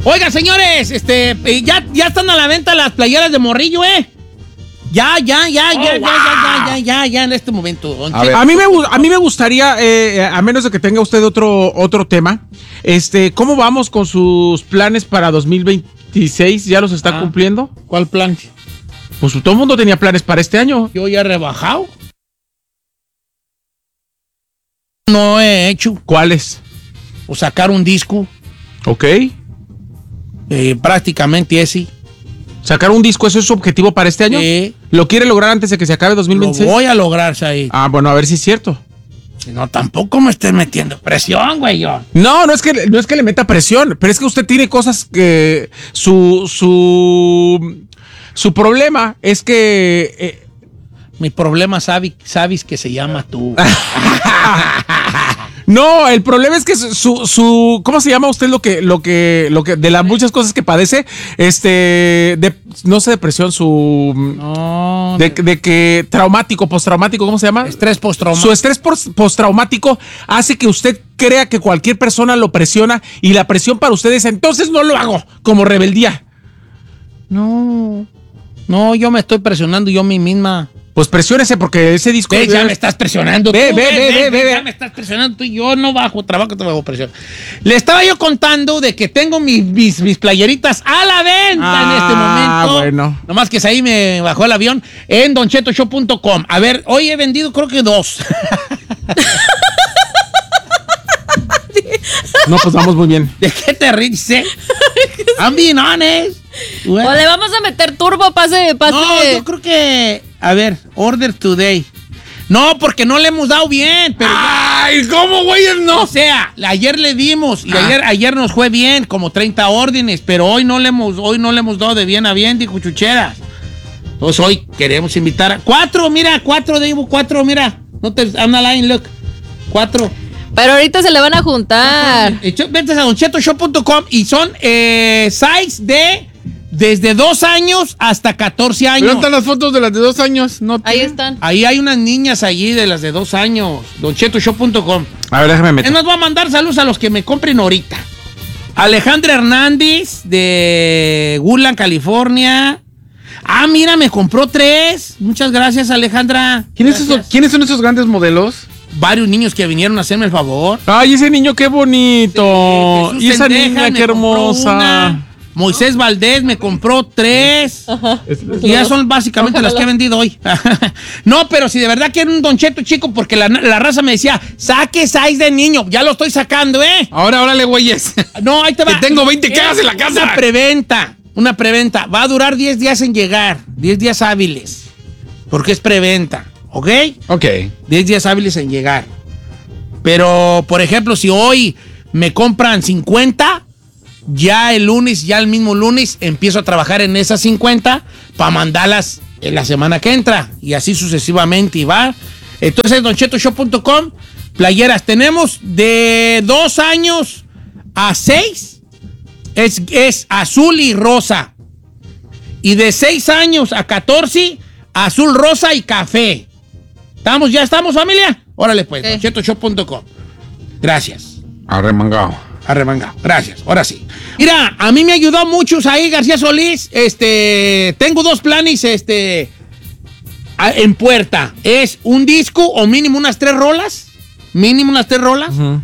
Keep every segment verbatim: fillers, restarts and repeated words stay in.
Oigan, señores, este, eh, ya, ya están a la venta las playeras de morrillo, ¿eh? Ya, ya, ya, Oh, ya, wow. ya, ya, ya, ya, ya, en este momento. A, a, mí me, a mí me gustaría, eh, a menos de que tenga usted otro, otro tema, este, ¿cómo vamos con sus planes para dos mil veintiséis? ¿Ya los está ah, cumpliendo? ¿Cuál plan? Pues todo el mundo tenía planes para este año. Yo ya he rebajado. No he hecho. ¿Cuáles? O sacar un disco. Ok. Eh, prácticamente ese. ¿Sacar un disco, eso es su objetivo para este año? Sí. ¿Lo quiere lograr antes de que se acabe dos mil veintiséis? Lo voy a lograr, Said. Ah, bueno, a ver si es cierto. No, tampoco me estés metiendo presión, güey. Yo. No, no es que no es que le meta presión, pero es que usted tiene cosas que su su su problema es que eh, mi problema, sabes, sabes que se llama tú. No, el problema es que su, su, ¿cómo se llama usted lo que, lo que, lo que, de las muchas cosas que padece? Este, de, no sé, depresión, su, no, de, de que traumático, postraumático, ¿cómo se llama? Estrés postraumático. Su estrés postraumático hace que usted crea que cualquier persona lo presiona y la presión para usted es, entonces no lo hago, como rebeldía. No, no, yo me estoy presionando yo a mí misma. Pues presiónese porque ese disco... Ve, ya me estás presionando. Ve, tú, ve, ve, ve, ve, ve, ve. Ya me estás presionando tú y yo no bajo trabajo, te bajo presión. Le estaba yo contando de que tengo mis, mis, mis playeritas a la venta ah, en este momento. Ah, bueno. Nomás que ahí me bajó el avión en don cheto show punto com. A ver, hoy he vendido creo que dos. No, pues vamos muy bien. ¿De qué te ríes? I'm being honest. Bueno. O le vamos a meter turbo, pase, pase. No, yo creo que... A ver, order today. No, porque no le hemos dado bien. Pero ¡ay! ¿Cómo, güey? No. O sea, ayer le dimos y ah. ayer, ayer nos fue bien, como treinta órdenes, pero hoy no le hemos, hoy no le hemos dado de bien a bien, dijo Chucheras. Entonces hoy queremos invitar a... Cuatro, mira, cuatro, Debo, cuatro, mira. No te... I'm not lying, look. Cuatro. Pero ahorita se le van a juntar. Vete a don cheto show punto com y son eh, size de... Desde dos años hasta catorce años. ¿Dónde están las fotos de las de dos años? No ahí están. Ahí hay unas niñas allí de las de dos años. don cheto show punto com. A ver, déjame meter. Él nos va a mandar saludos a los que me compren ahorita. Alejandra Hernández de Woodland, California. Ah, mira, me compró tres. Muchas gracias, Alejandra. ¿Quiénes, esos, ¿quiénes son esos grandes modelos? Varios niños que vinieron a hacerme el favor. Ay, ese niño qué bonito. Sí, y esa niña qué hermosa. Moisés Valdés me compró tres. Ajá. Y ya son básicamente Ojalá. las que he vendido hoy. No, pero si de verdad quieren un Don Cheto, chico, porque la, la raza me decía, saque size de niño. Ya lo estoy sacando, ¿eh? Ahora, órale, güeyes. No, ahí te va. Que tengo veinte cajas en la casa. Una preventa. Una preventa. Va a durar diez días en llegar. diez días hábiles. Porque es preventa. ¿Ok? Ok. diez días hábiles en llegar. Pero, por ejemplo, si hoy me compran cincuenta... Ya el lunes, ya el mismo lunes, empiezo a trabajar en esas cincuenta para mandarlas en la semana que entra. Y así sucesivamente, y va. Entonces, don cheto show punto com, playeras. Tenemos de dos años a seis, es, es azul y rosa. Y de seis años a catorce, azul, rosa y café. ¿Estamos? ¿Ya estamos, familia? Órale, pues, okay. don cheto show punto com. Gracias. Arremangado. Arremangado. Gracias. Ahora sí. Mira, a mí me ayudó mucho ahí García Solís. Este, tengo dos planes, este, en puerta. Es un disco o mínimo unas tres rolas. Mínimo unas tres rolas. Uh-huh.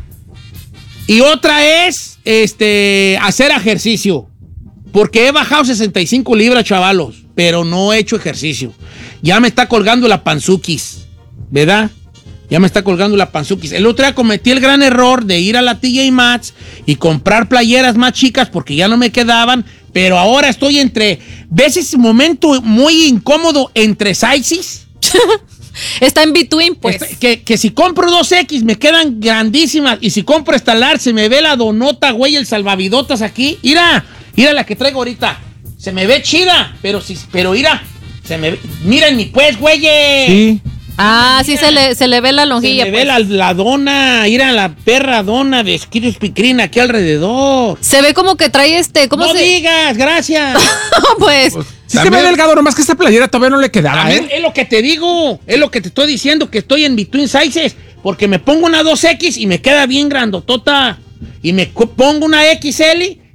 Y otra es, este, hacer ejercicio. Porque he bajado sesenta y cinco libras, chavalos. Pero no he hecho ejercicio. Ya me está colgando la panzuquis. ¿Verdad? Ya me está colgando la panzuquis. El otro día cometí el gran error de ir a la T J Maxx y comprar playeras más chicas porque ya no me quedaban. Pero ahora estoy entre... ¿Ves ese momento muy incómodo entre sizes? Está en between, pues. Está, que, que si compro dos equis me quedan grandísimas. Y si compro esta large se me ve la donota, güey, el salvavidotas aquí. Mira, mira la que traigo ahorita. Se me ve chida, pero si, pero mira, se me ve... Mírenme pues, güey. Sí. Ah, sí, se le, se le ve la lonjilla. Se le pues. ve la, la dona, ir a la perra dona de Skittle Picrin aquí alrededor. Se ve como que trae este, ¿cómo no se...? No digas, gracias. Pues... pues sí se ve delgado, nomás que esta playera todavía no le quedaba, ¿eh? Es lo que te digo, es lo que te estoy diciendo, que estoy en between sizes, porque me pongo una dos equis y me queda bien grandotota, y me pongo una equis ele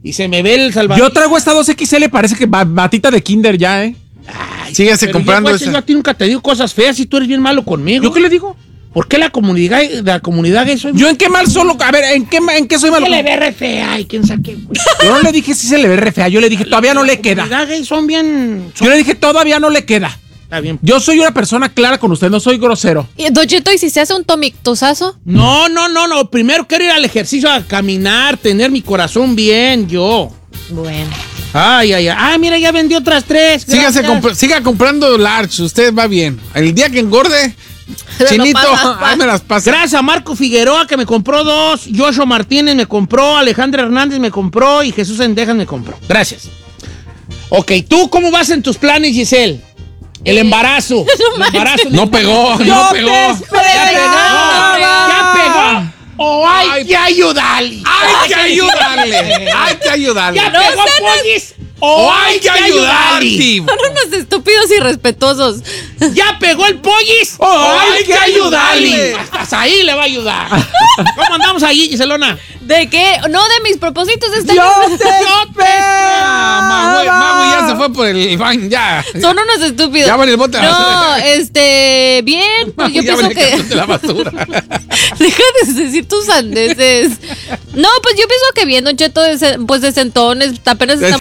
y se me ve el salvavidas. Yo traigo esta dos X L, parece que ba- batita de kinder ya, ¿eh? Ay, Síguese pero comprando yo, guache, esa. yo a ti nunca te digo cosas feas y tú eres bien malo conmigo. ¿Yo qué le digo? ¿Por qué la comunidad, la comunidad gay soy ¿Yo en qué mal solo? A ver, ¿en qué, en qué soy malo? Se le ve re fea y quién sabe qué, güey. Yo no le dije si se le ve re fea, yo le dije todavía no le queda. La comunidad gay son bien... son- Yo le dije todavía no le queda. Está bien. Yo soy una persona clara con usted, no soy grosero. Y, Don Cheto, ¿y si se hace un tomictosazo? No, no, no, no. Primero quiero ir al ejercicio, a caminar, tener mi corazón bien, yo. Bueno. Ay, ay, ay. Ah, mira, ya vendí otras tres. Sígase Gracias. comp- siga comprando large, usted va bien. El día que engorde, Lo Chinito, pasa, ahí me las pasa. Gracias a Marco Figueroa que me compró dos, Joshua Martínez me compró, Alejandra Hernández me compró y Jesús Endejas me compró. Gracias. Ok, ¿tú cómo vas en tus planes, Giselle? El embarazo. El embarazo. No pegó, no pegó. ¿Ya pegó? ¿Ya pegó? ¿O hay Ay. que ayudarle? Hay que ayudarle, hay que ayudarle. ¿Ya No pegó, se nos- Pollis? ¿O hay que ayudarle? Son unos estúpidos irrespetuosos. ¿Ya pegó el Pollis? ¿O hay que ayudarle? Hasta ahí le va a ayudar. ¿Cómo andamos ahí, Giselona? ¿De qué? No, de mis propósitos de este Yo año. te Ah, Magui, Magui ya se fue por el van, ya. Son unos estúpidos. Ya van el bote a la No, basura. este, bien, pues yo Ya pienso van el que... camión de la basura. Deja de decir tus sandeces. No, pues yo pienso que bien, Don Cheto, de ce- pues de centones, apenas Des- estamos...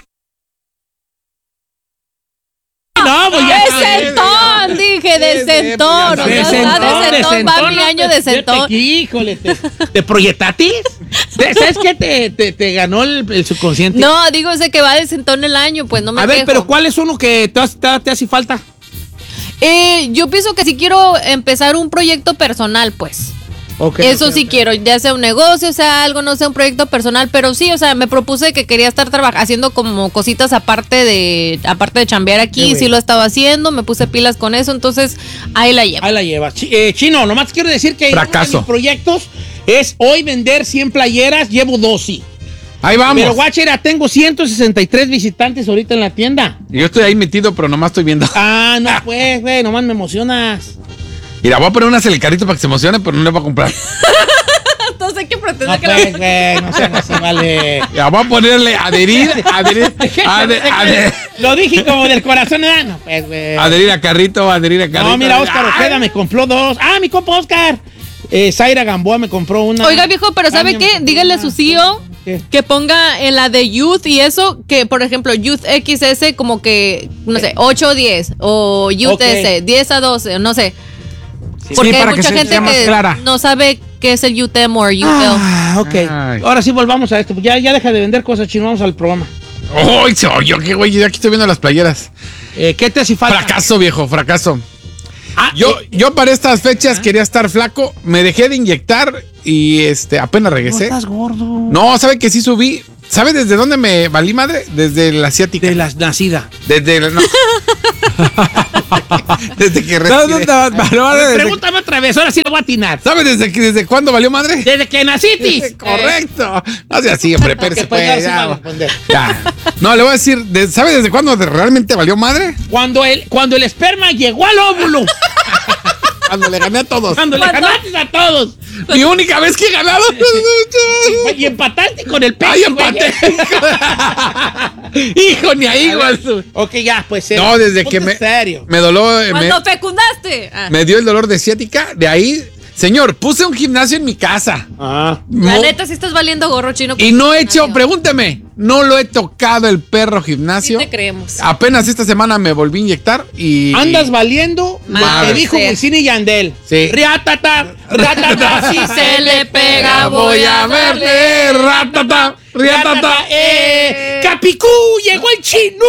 No, pues ya. ¡De centón! Dije, de Sí, centón. de O sea, centón, está de centón, va mi año de centón. Híjole, te, ¿te proyectatis? ¿Te- ¿Sabes qué te, te, te ganó el, el subconsciente? No, digo, sé que va de centón el año, pues no me A ver, quejo. pero ¿cuál es uno que te, hace- te- te hace falta? Eh, yo pienso que si quiero empezar un proyecto personal, pues. Okay, Eso ok, sí ok. quiero, ya sea un negocio, sea algo, no sea un proyecto personal, pero sí, o sea, me propuse que quería estar trabajando, haciendo como cositas aparte de, aparte de chambear Qué aquí, bueno. sí lo estaba haciendo, me puse pilas con eso, entonces ahí la llevo. Ahí la llevas. Chi- eh, Chino, nomás quiero decir que Fracaso. uno de mis proyectos es hoy vender cien playeras, llevo doce. Ahí vamos. Pero, guachera, tengo ciento sesenta y tres visitantes ahorita en la tienda. Yo estoy ahí metido, pero nomás estoy viendo. Ah, no, pues, güey, nomás me emocionas. Mira, voy a poner unas en el carrito para que se emocione, pero no le voy a comprar. Entonces hay que No, pretender que pues, güey, no sean así, vale. Ya voy a ponerle adherir, adherir, ade- ade- Lo dije como del corazón, ¿eh? No, pues, güey. adherir a carrito, adherir a carrito. No, mira, Oscar Ay. Ojeda me compró dos. Ah, mi compa Oscar. Eh, Zaira Gamboa me compró una. Oiga, viejo, pero ¿sabe Tania me qué? compró Dígale a una. su C E O ¿Qué? que ponga en la de Youth y eso, que por ejemplo, Youth X S como que, no sé, ocho o diez, o Youth Ok. S, diez a doce, no sé. Sí, Porque para hay que mucha se- gente sea más que clara. no sabe qué es el U T E M o U T E L. Ah, ok. Ay. Ahora sí volvamos a esto. Ya, ya deja de vender cosas, Chino. Vamos al programa. ¡Ay, se oyó! ¿Qué güey? Ya aquí estoy viendo las playeras. Eh, ¿Qué te hace falta? Fracaso, viejo, fracaso. Ah, Yo, eh, yo para estas fechas quería estar flaco, me dejé de inyectar y este apenas no regresé. estás gordo. No, ¿sabe que sí subí? ¿Sabe desde dónde me valí madre? Desde la asiática. De la nacida. Desde la- no. Desde que No, no, respiré. no, no, no, desde- Pregúntame otra vez, ahora sí lo voy a atinar. ¿Sabe desde, que- desde cuándo valió madre? Desde que nacitis. Correcto. No sea así, hombre, espérese, Ok, pues, pues, ahora sí ya. vamos a responder. Ya. No, le voy a decir, de- ¿sabe desde cuándo de- realmente valió madre? Cuando el, cuando el esperma llegó al óvulo. Cuando le gané a todos. Cuando le ¿Cuándo? ganaste a todos. Mi única vez que he ganado. Y empataste con el pecho. ¡Ay, empaté! Hijo, ni ahí, güey. Ok, ya, pues. No, desde que ponte me. serio. Me doló. eh, Me, Cuando fecundaste. Ah, me dio el dolor de ciática. De ahí, señor, puse un gimnasio en mi casa. Ah. la Mo- neta, si estás valiendo gorro chino. Y no he hecho, Gimnasio. pregúnteme, no lo he tocado el perro Sí gimnasio. te creemos. Apenas esta semana me volví a inyectar y. Andas valiendo lo Madre. que dijo Wisin y Yandel. Sí. Riatata, ratata, si se le pega voy a verle. ratata, riatata. Riatata, eh. Capicú, llegó el chino.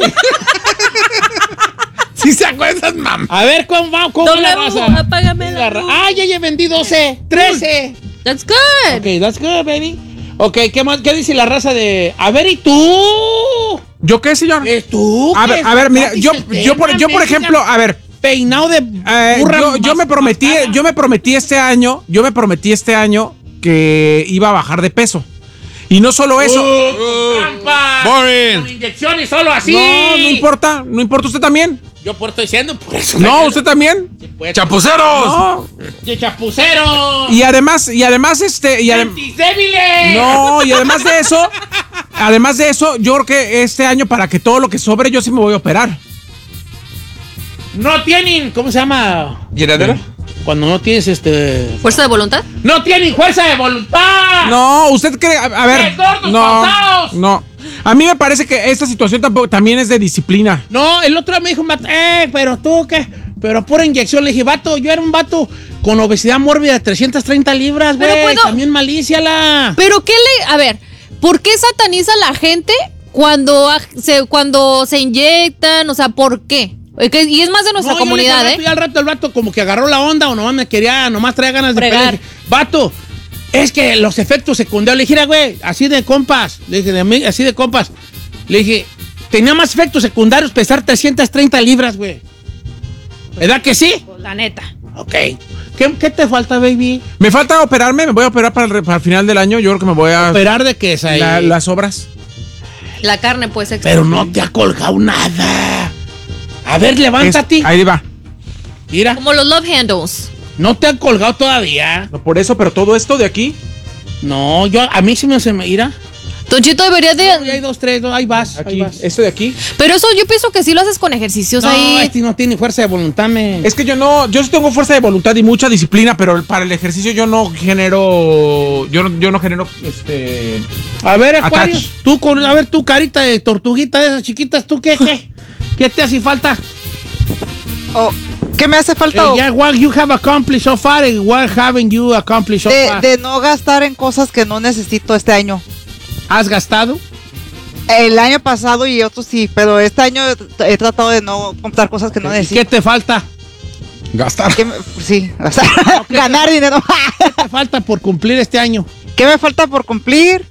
¿Sí se acuerdan, mamá? A ver, ¿cómo va? ¿Cómo va la W, raza? apágame la luz. Ah, ya, ya vendí doce, trece. That's good. Ok, that's good, baby. Ok, ¿qué más? ¿Qué dice la raza de...? A ver, ¿y tú? ¿Yo qué, señor? ¿Es tú? A ¿Qué? ver, a ver, mira, Dice yo, el yo, por, tema, yo por mendiga, ejemplo, a ver, Peinado de eh, burra yo, yo me mas- prometí, mascada. yo me prometí este año, yo me prometí este año que iba a bajar de peso. Y no solo eso. Uh, trampa. Boring. Con inyecciones solo así. No, no importa, no importa, usted también. Yo por estoy diciendo, por eso. No, usted también. Pues, ¡Chapuceros! No. de chapucero. Y además, y además, este, y adem- Antis débiles. no, y además de eso, además de eso, yo creo que este año para que todo lo que sobre, yo sí me voy a operar. No tienen, ¿cómo se llama? ¿Llenadera? Cuando no tienes este... ¿Fuerza de voluntad? ¡No tienen fuerza de voluntad! No, usted cree, a, a ver. ¡Qué gordos no, pasados! no. A mí me parece que esta situación tampoco, también es de disciplina. No, el otro día me dijo un vato, eh, pero tú qué, pero pura inyección. Le dije, vato, yo era un vato con obesidad mórbida de trescientas treinta libras, Pero güey. puedo- También malicia la. ¿Pero qué le...? A ver, ¿por qué sataniza a la gente cuando a- se, cuando se inyectan? O sea, ¿por qué? Es que- Y es más de nuestra No, yo le dije comunidad, al ¿eh? vato, y al rato el vato como que agarró la onda o nomás me quería, nomás traía ganas de Fregar. pelear. Le dije, vato, es que los efectos secundarios. Le dije, "Mira, güey, así de compas. Le dije, de ami- así de compas. Le dije, tenía más efectos secundarios pesar trescientas treinta libras, güey. ¿Verdad que sí? La neta. Ok. ¿Qué, qué te falta, baby? Me falta operarme, me voy a operar para el, re- para el final del año. Yo creo que me voy a. Operar de qué es ahí. la- las obras. La carne, pues, extra. Pero no te ha colgado nada. A ver, levántate. Es- ahí va. Mira, Como los love handles. no te han colgado todavía. No, por eso, pero todo esto de aquí. No, yo, a mí sí me se me irá. Don Chito debería Ahí hay de... dos, tres, dos, ahí vas. ahí Aquí. vas. Esto de aquí. Pero eso yo pienso que sí lo haces con ejercicios No, ahí. este no tiene fuerza de voluntad, me. Es que yo no, yo sí tengo fuerza de voluntad y mucha disciplina, pero para el ejercicio yo no genero, yo no, yo no genero, este, A ver, Acuario, Attach. tú con, a ver, tu carita de tortuguita de esas chiquitas, ¿tú qué, qué? ¿Qué te hace falta? Oh, ¿qué me hace falta? Eh, ya, what you have accomplished so far, and what haven't you accomplished so de, far? de no gastar en cosas que no necesito este año. ¿Has gastado? El año pasado y otros sí, pero este año he tratado de no comprar cosas que no ¿Y qué necesito. te falta? Gastar. ¿Qué me- sí, o sea, ganar dinero. ¿Qué te falta por cumplir este año? ¿Qué me falta por cumplir?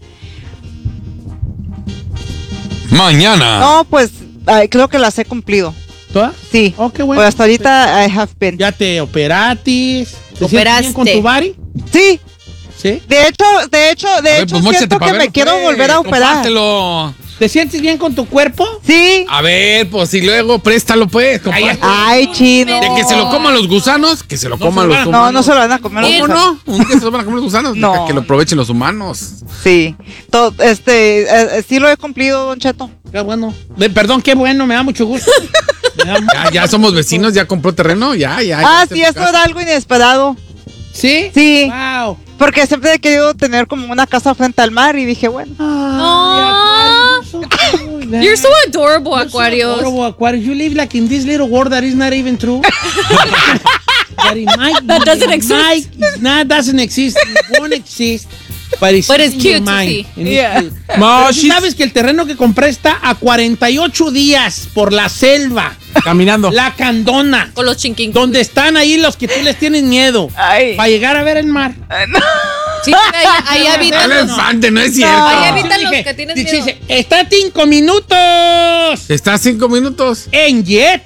Mañana. No, pues ay, creo que las he cumplido. ¿Todas? Sí. Oh, qué bueno. Pues hasta ahorita I have been. ¿Ya te operatis? ¿Te sientes Operaste. bien con tu body? Sí. ¿Sí? De hecho, de hecho, de A ver, hecho pues, móchate siento pa' que verlo, me quiero pues. volver a operar. Compártelo. ¿Te sientes bien con tu cuerpo? Sí. A ver, pues y luego préstalo, pues. Ay, compártelo. Ay, chino. De que se lo coman los gusanos, que se lo No coman se los van. humanos. No, no se lo van a comer. los ¿Cómo gusanos. no? Un día se lo van a comer los gusanos. No. Deja que lo aprovechen los humanos. Sí. To- este, eh, eh, sí lo he cumplido, Don Cheto. Qué bueno. Eh, perdón, qué bueno, me da mucho gusto. Me da mu- Ya, ya somos vecinos, ya compró terreno, ya, ya. Ah, ya está sí, en tu esto casa. era algo inesperado. ¿Sí? Sí. Wow. Porque siempre he querido tener como una casa frente al mar y dije, bueno. Aw. You're so adorable, Aquarius. Horrible, Aquarius. You live like in this little world that is not even true. that it might, That doesn't it exist. might- it's not, doesn't exist. It won't exist. But it's, But it's in your cute to mind. see. And it's Yeah. cute. No, Pero tú she's- sabes que el terreno que compré está a cuarenta y ocho días por la selva, caminando. la Candona, Con los chinquín. donde están ahí los que tú les tienes miedo. Ay. Para llegar a ver el mar. Sí, ahí, ahí habitan El los... elefante, no es cierto. Ahí Yo habitan los dije, que tienes dice, miedo. dice, está a cinco minutos Está a cinco minutos. en jet.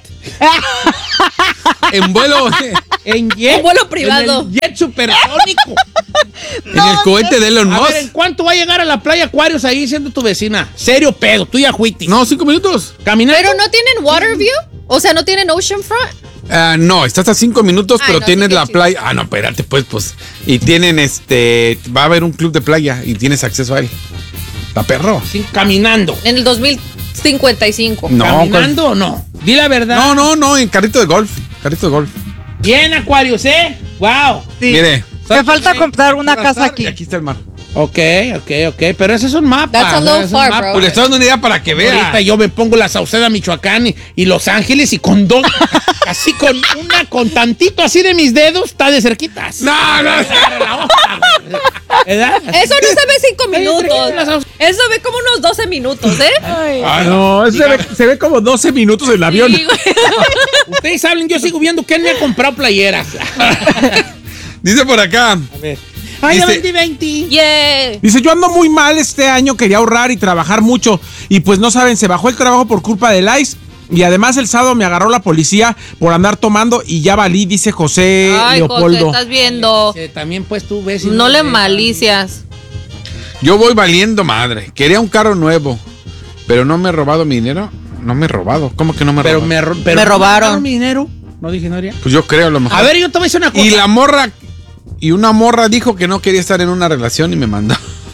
En vuelo. En jet. Un vuelo privado. En el jet supersónico. en el cohete de Elon A ver, ¿en Musk. cuánto va a llegar a la playa Aquarius ahí siendo tu vecina? Serio pedo, tú ya juitis. No, cinco minutos. Caminando. Pero no tienen Waterview. O sea, no tienen Oceanfront. Ah, no, estás a cinco minutos, Ay, pero no, tienes sí que la sí. playa. Ah, no, espérate, pues, pues. Y tienen este. Va a haber un club de playa y tienes acceso a él. ¿La perro? Sí, caminando. En el dos mil cincuenta y cinco. No, ¿Caminando o no? Di la verdad. No, no, no, en carrito de golf. Carrito de golf. Bien, Aquarius, ¿eh? Wow. Sí. Mire. Me falta comprar una casa Y aquí. aquí está el mar. Ok, ok, ok. Pero ese es un mapa. That's a little ese es un far, mapa. bro. Pues le estoy dando una idea para que vea. Ahorita yo me pongo la Sauceda, Michoacán y, y Los Ángeles y con dos, así con una, con tantito así de mis dedos, está de cerquitas. No, no. Agarra la hoja, güey. ¿Verdad? Eso no se ve cinco Ay, minutos. las aus- Eso se ve como unos doce minutos, ¿eh? Ah, no, eso se ve, se ve como doce minutos en el avión. Sí, güey. Ustedes saben, yo sigo viendo que él me ha comprado playeras. Dice por acá. A ver. Ay, ya Dice- vendí veinte. Yeah. Dice, yo ando muy mal este año, quería ahorrar y trabajar mucho. Y pues no saben, se bajó el trabajo por culpa del ICE. Y además el sábado me agarró la policía por andar tomando y ya valí, dice José Ay, José, Leopoldo. estás viendo. Eh, También pues tú ves. y No le ves. malicias. Yo voy valiendo madre. Quería un carro nuevo, pero no me he robado mi dinero. No me he robado. ¿Cómo que no me he Pero robado? me, ro- pero Me robaron. mi dinero. No dije, no haría. Pues yo creo a lo mejor. A ver, yo te voy a decir una cosa. Y la morra. Y una morra dijo que no quería estar en una relación y me mandó.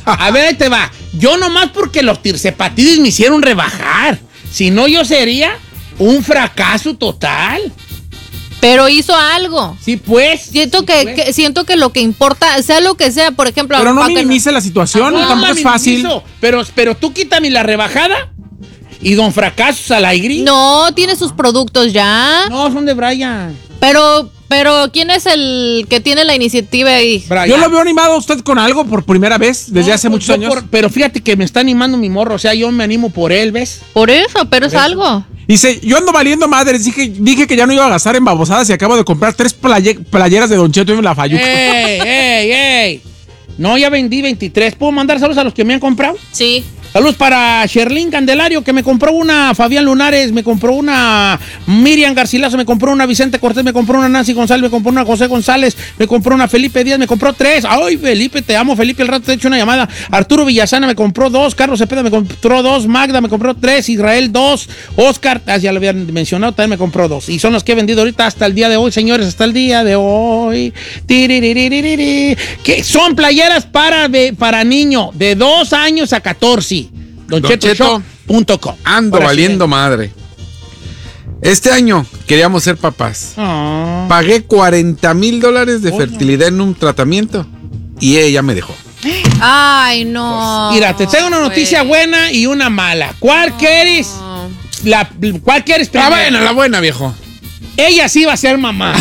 A ver, ahí te va. Yo nomás porque los tirsepatidis me hicieron rebajar. Si no, yo sería un fracaso total. Pero hizo algo. Sí, pues. Siento sí, que, pues. que- siento que lo que importa, sea lo que sea, por ejemplo, Pero no para que minimice la situación, No, tampoco mami, es fácil. hizo. Pero, pero tú quítame la rebajada y don fracasos al aire. No, tiene sus productos ya. No, son de Brian. Pero, pero ¿quién es el que tiene la iniciativa ahí? Brian. Yo lo veo animado a usted con algo por primera vez desde No, hace pues, muchos yo años. por- pero fíjate que me está animando mi morro. O sea, yo me animo por él, ¿ves? Por eso, pero es algo. Dice, yo ando valiendo madres, dije, dije que ya no iba a gastar en babosadas y acabo de comprar tres playe- playeras de Don Cheto y la Fayuca. ¡Ey, ey, ey! No, ya vendí veintitrés. ¿Puedo mandar saludos a los que me han comprado? Sí. Saludos para Sherlyn Candelario, que me compró una, Fabián Lunares, me compró una Miriam Garcilaso, me compró una Vicente Cortés, me compró una Nancy González, me compró una José González, me compró una Felipe Díaz, me compró tres. Ay, Felipe, te amo, Felipe, el rato te he hecho una llamada. Arturo Villasana me compró dos, Carlos Cepeda me compró dos, Magda me compró tres, Israel dos, Oscar, ah, ya lo habían mencionado, también me compró dos. Y son los que he vendido ahorita hasta el día de hoy, señores, hasta el día de hoy. Tiririririri. Que son playeras para, be- para niño de dos años a catorce. Don Don Cheto Cheto, Shop punto com. Ando Ahora sí, valiendo madre. Este año queríamos ser papás. Ah. Pagué cuarenta mil dólares de Coño. fertilidad en un tratamiento y ella me dejó. Ay, no. Mira, te tengo una noticia güey. buena y una mala. ¿Cuál quieres? La, ¿Cuál quieres La primero? buena, la buena, viejo. Ella sí va a ser mamá.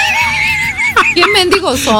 ¿Qué mendigos son?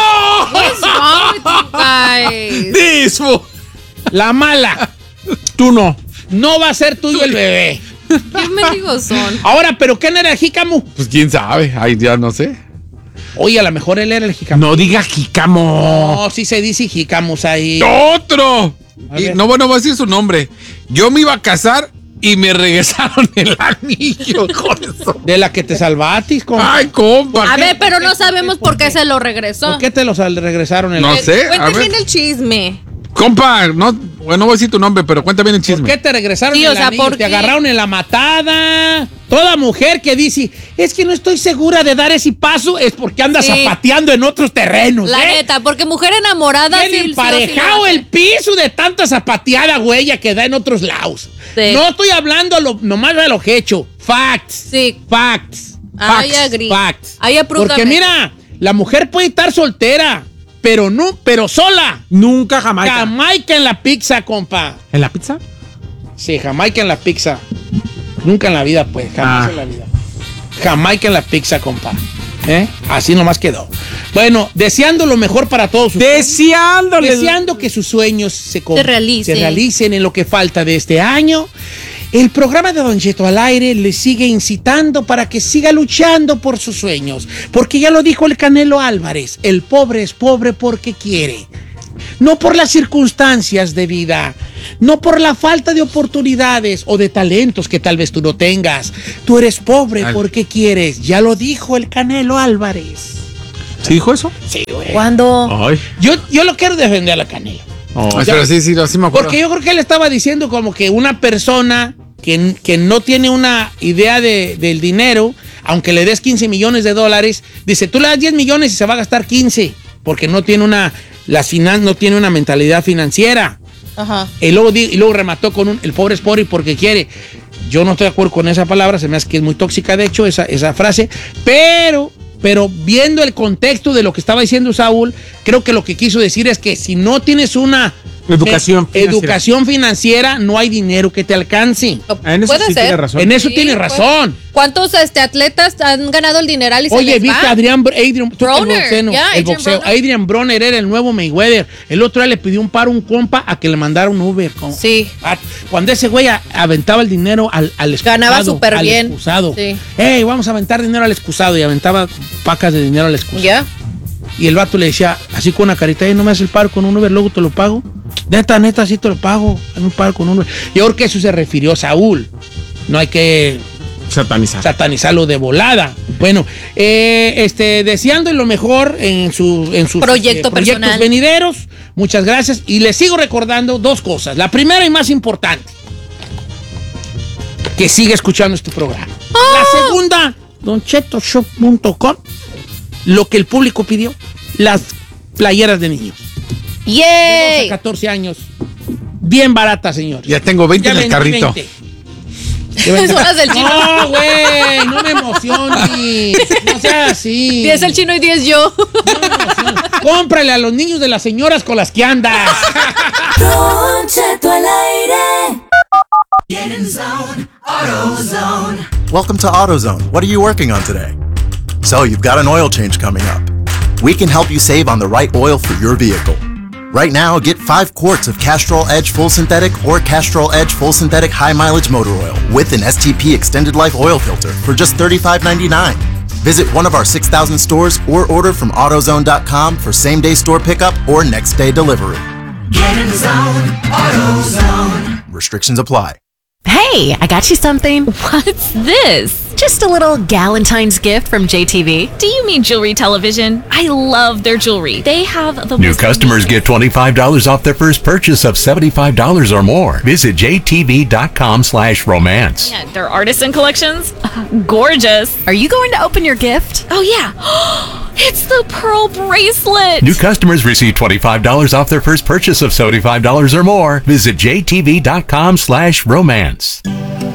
What's wrong with you guys? Dismo. La mala. Tú no. No va a ser tuyo el bebé. ¿Qué mendigos son? Ahora, ¿pero quién era el jícamo? Pues quién sabe, ay, ya no sé. Oye, a lo mejor él era el jícamo. No diga jicamo. No, sí se dice jícamos ahí. ¡Otro! A Y ver. no, bueno, voy a decir su nombre. Yo me iba a casar y me regresaron el anillo, hijo de eso. De la que te salvatis, compa. Ay, compa. A ¿qué? ver, pero no sabemos por qué se lo regresó. ¿Por qué te los al- regresaron el No Eh, sé, a Cuente ver. bien el chisme. Compa, no, bueno, no voy a decir tu nombre, pero cuenta bien el ¿Por chisme. qué te regresaron Sí, el o sea, anillo? ¿por Te qué? agarraron en la matada. Toda mujer que dice, es que no estoy segura de dar ese paso, es porque anda Sí. zapateando en otros terrenos. La ¿eh? neta, porque mujer enamorada Tiene sí, sí, emparejado sí, el piso de tanta zapateada, güey, que da en otros lados. Sí. No estoy hablando a lo, nomás de lo que he hecho. Facts. Sí. Facts. I Facts. agree. Facts. I approve Porque también. mira, la mujer puede estar soltera, pero no, pero sola. Nunca Jamaica. Jamaica en la pizza, compa. ¿En la pizza? Sí, Jamaica en la pizza. Nunca en la vida, pues. Jamás Ah. en la vida. Jamaica en la pizza, compa. ¿Eh? Así nomás quedó. Bueno, deseando lo mejor para todos ustedes. Deseándole. Deseando que sus sueños se, com- Se realicen. se realicen en lo que falta de este año. El programa de Don Cheto al aire le sigue incitando para que siga luchando por sus sueños. Porque ya lo dijo el Canelo Álvarez, el pobre es pobre porque quiere. No por las circunstancias de vida, no por la falta de oportunidades o de talentos que tal vez tú no tengas. Tú eres pobre Al- porque quieres. Ya lo dijo el Canelo Álvarez. ¿Sí dijo eso? Sí, güey. ¿Cuándo? Ay. Yo, yo lo quiero defender a la Canelo. Ay, pero sí, sí, sí me acuerdo. Porque yo creo que él estaba diciendo como que una persona que, que no tiene una idea de, del dinero, aunque le des quince millones de dólares, dice, tú le das diez millones y se va a gastar quince, porque no tiene una, las finan no tiene una mentalidad financiera. Ajá. Y luego, di- y luego remató con un, el pobre es pobre porque quiere. Yo no estoy de acuerdo con esa palabra, se me hace que es muy tóxica, de hecho, esa, esa frase, pero... Pero viendo el contexto de lo que estaba diciendo Saúl, creo que lo que quiso decir es que si no tienes una Educación eh, financiera. educación financiera, no hay dinero que te alcance. En eso Puede sí ser. tiene razón. En eso Sí, tiene pues. razón. ¿Cuántos este, atletas han ganado el dineral y se Oye, les viste va? a Adrian, Br- Adrian, tú que el Broner, boxeo, no, ya, el Adrian boxeo. Broner. Adrian Broner era el nuevo Mayweather. El otro día le pidió un paro a un compa a que le mandara un Uber. ¿no? Sí. Ah, Cuando ese güey a- aventaba el dinero al, al excusado. Ganaba súper al bien. excusado. Sí. Hey, vamos a aventar dinero al excusado. Y aventaba pacas de dinero al excusado. ¿Ya? Y el vato le decía, así con una carita, "Ey, no me haces el paro con un Uber, luego te lo pago. Neta, neta, sí te lo pago. Hazme un paro con un Uber." Yo creo que eso se refirió a Saúl. No hay que Satanizar. satanizarlo de volada. Bueno, eh, este, deseando lo mejor en, su, en sus Proyecto eh, proyectos personal. venideros. Muchas gracias. Y les sigo recordando dos cosas. La primera y más importante, que siga escuchando este programa. La segunda, don cheto shop punto com, lo que el público pidió, las playeras de niños. ¡Yay! doce a catorce años. Bien barata, señor. Ya tengo veinte Ya en el vendí carrito. veinte. Ya vendí- Son las del chino. No, güey, no me emociones. No seas así. diez el chino y diez yo. No me emociones. Cómprale a los niños de las señoras con las que andas. Don Cheto al aire. Get in zone, AutoZone. Welcome to AutoZone. What are you working on today? So, you've got an oil change coming up. We can help you save on the right oil for your vehicle. Right now, get five quarts of Castrol Edge Full Synthetic or Castrol Edge Full Synthetic High Mileage Motor Oil with an S T P Extended Life Oil Filter for just thirty-five ninety-nine. Visit one of our six thousand stores or order from AutoZone dot com for same-day store pickup or next-day delivery. Get in zone, AutoZone. Restrictions apply. Hey, I got you something. What's this? Just a little Galentine's gift from J T V. Do you mean jewelry television? I love their jewelry. They have the New most customers get twenty-five dollars off their first purchase of seventy-five dollars or more. Visit jtv.com slash romance. Yeah, their artisan collections. Gorgeous. Are you going to open your gift? Oh, yeah. It's the pearl bracelet. New customers receive twenty-five dollars off their first purchase of seventy-five dollars or more. Visit jtv.com slash romance.